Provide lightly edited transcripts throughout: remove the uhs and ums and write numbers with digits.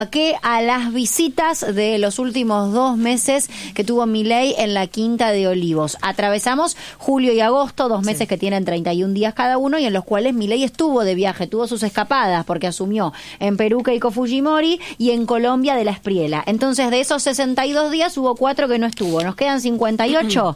Que a las visitas de los últimos 2 meses que tuvo Milei en la Quinta de Olivos. Atravesamos julio y agosto, 2 meses que tienen 31 días cada uno, y en los cuales Milei estuvo de viaje, tuvo sus escapadas, porque asumió en Perú Keiko Fujimori y en Colombia de la Espriella. Entonces, de esos 62 días hubo 4 que no estuvo. Nos quedan 58.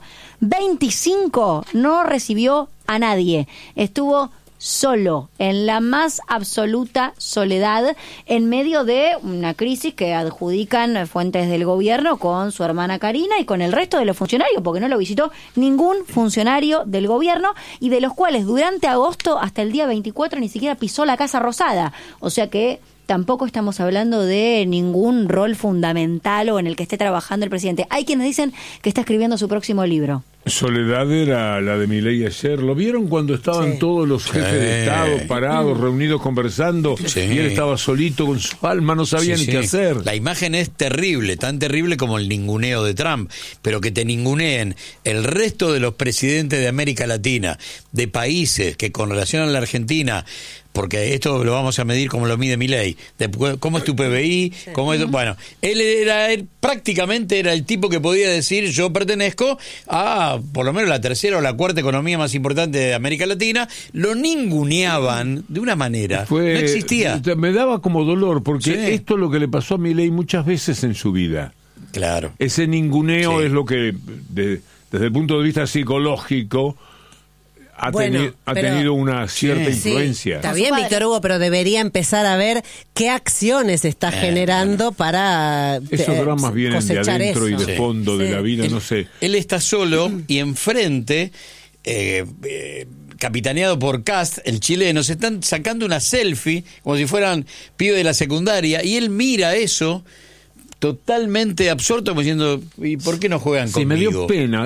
25 no recibió a nadie. Estuvo solo, en la más absoluta soledad, en medio de una crisis que adjudican fuentes del gobierno con su hermana Karina y con el resto de los funcionarios, porque no lo visitó ningún funcionario del gobierno, y de los cuales durante agosto hasta el día 24 ni siquiera pisó la Casa Rosada. O sea que tampoco estamos hablando de ningún rol fundamental o en el que esté trabajando el presidente. Hay quienes dicen que está escribiendo su próximo libro. Soledad era la de Milei ayer. ¿Lo vieron cuando estaban todos los jefes de Estado parados, reunidos, conversando? Y él estaba solito con su alma, no sabía ni qué hacer. La imagen es terrible, tan terrible como el ninguneo de Trump, pero que te ninguneen el resto de los presidentes de América Latina, de países que con relación a la Argentina, porque esto lo vamos a medir como lo mide Milei, cómo es tu PBI, cómo es, bueno, él prácticamente era el tipo que podía decir: yo pertenezco a por lo menos la tercera o la cuarta economía más importante de América Latina. Lo ninguneaban de una manera, no existía. Me daba como dolor, porque esto es lo que le pasó a Milei muchas veces en su vida. Claro. Ese ninguneo es lo que, desde el punto de vista psicológico, ha tenido una cierta influencia. Está bien, Víctor Hugo, pero debería empezar a ver qué acciones está generando para eso dramas vienen de adentro eso. Y de fondo de la vida, no sé. Él está solo y enfrente, capitaneado por Kast, el chileno, se están sacando una selfie como si fueran pibes de la secundaria, y él mira eso totalmente absorto, como diciendo: ¿y por qué no juegan conmigo? Me dio pena.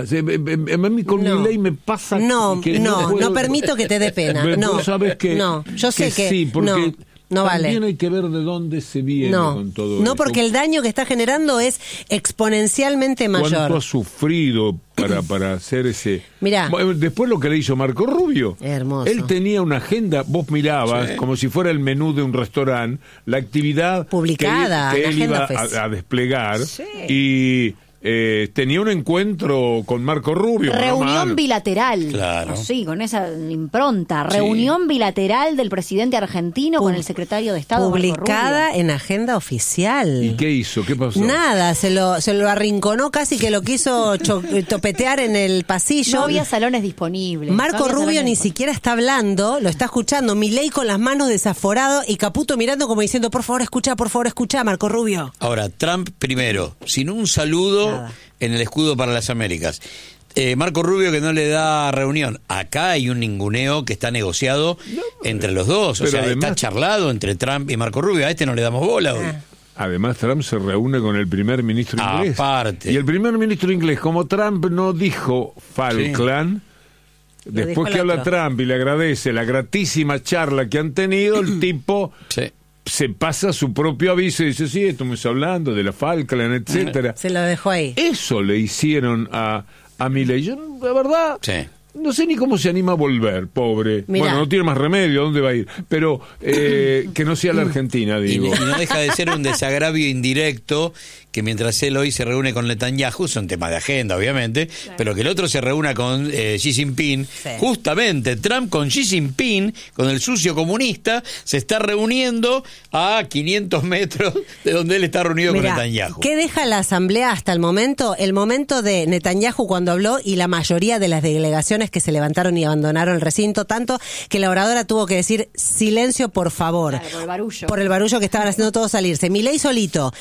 A mí con Milei me pasa que no permito que te dé pena. No, sabes que yo sé que sí, porque no también vale. hay que ver de dónde se viene con todo esto. No, porque el daño que está generando es exponencialmente mayor. ¿Cuánto ha sufrido para hacer ese... Mirá. Después lo que le hizo Marco Rubio. Hermoso. Él tenía una agenda, vos mirabas, como si fuera el menú de un restaurante, la actividad publicada, que él iba a desplegar, y... tenía un encuentro con Marco Rubio. Reunión bilateral. Claro. Sí, con esa impronta. Reunión bilateral del presidente argentino con el secretario de Estado, publicada Marco Rubio. En agenda oficial. ¿Y qué hizo? ¿Qué pasó? Nada, se lo arrinconó, casi que lo quiso topetear en el pasillo. No había salones disponibles. Marco Rubio ni siquiera está hablando, lo está escuchando. Milei con las manos desaforado y Caputo mirando como diciendo: por favor escucha, Marco Rubio. Ahora, Trump primero, sin un saludo en el escudo para las Américas. Marco Rubio que no le da reunión. Acá hay un ninguneo que está negociado entre los dos. O sea, además, está charlado entre Trump y Marco Rubio. A este no le damos bola hoy. Además, Trump se reúne con el primer ministro inglés. Aparte. Y el primer ministro inglés, como Trump no dijo Falkland, después que habla Trump y le agradece la gratísima charla que han tenido, el tipo... se pasa su propio aviso y dice: sí, estamos hablando de la Falkland, etcétera. Se lo dejó ahí. Eso le hicieron a Milei. Yo, la verdad, no sé ni cómo se anima a volver, pobre. Mirá. Bueno, no tiene más remedio, ¿a dónde va a ir? Pero que no sea la Argentina, digo. Y no deja de ser un desagravio indirecto que mientras él hoy se reúne con Netanyahu, son temas de agenda obviamente, pero que el otro se reúna con Xi Jinping, justamente Trump con Xi Jinping, con el sucio comunista, se está reuniendo a 500 metros de donde él está reunido con Netanyahu. ¿Qué deja la asamblea hasta el momento? El momento de Netanyahu cuando habló y la mayoría de las delegaciones que se levantaron y abandonaron el recinto, tanto que la oradora tuvo que decir: silencio, por favor. Claro, por el barullo. Por el barullo que estaban haciendo todos salirse. Milei solito.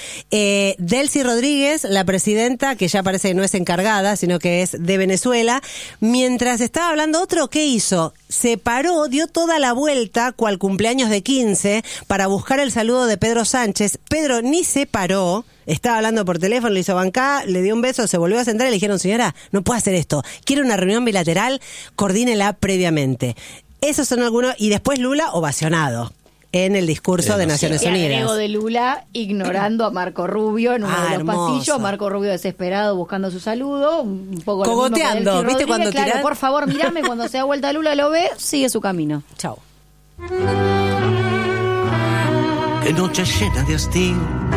Delcy Rodríguez, la presidenta, que ya parece que no es encargada, sino que es de Venezuela, mientras estaba hablando otro, ¿qué hizo? Se paró, dio toda la vuelta, cual cumpleaños de 15, para buscar el saludo de Pedro Sánchez. Pedro ni se paró, estaba hablando por teléfono, le hizo bancar, le dio un beso, se volvió a sentar y le dijeron: señora, no puede hacer esto, quiere una reunión bilateral, coordínela previamente. Esos son algunos, y después Lula ovacionado en el discurso de Naciones y Unidas. agrego de Lula ignorando a Marco Rubio en uno de los pasillos, Marco Rubio desesperado buscando su saludo, un poco cogoteando, ¿viste cuando claro, tirás? Por favor, mírame, cuando se da vuelta Lula lo ve, sigue su camino. Chau. de noche llena de hastío.